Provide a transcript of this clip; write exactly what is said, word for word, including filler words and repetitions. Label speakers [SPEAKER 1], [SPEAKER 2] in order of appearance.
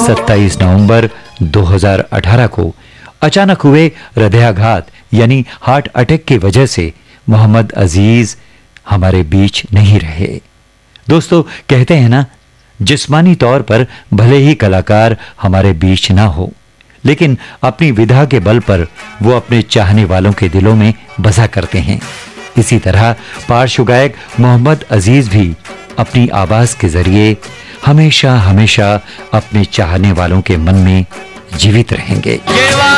[SPEAKER 1] सत्ताईस नवंबर दो हज़ार अठारह को अचानक हुए हृदयाघात यानी हार्ट अटैक की वजह से मोहम्मद अजीज हमारे बीच नहीं रहे। दोस्तों, कहते हैं ना, जिस्मानी तौर पर भले ही कलाकार हमारे बीच ना हो, लेकिन अपनी विधा के बल पर वो अपने चाहने वालों के दिलों में बसा करते हैं। इसी तरह पार्श्व गायक मोहम्मद अजीज भी अपनी आवाज के जरिए हमेशा हमेशा अपने चाहने वालों के मन में जीवित रहेंगे।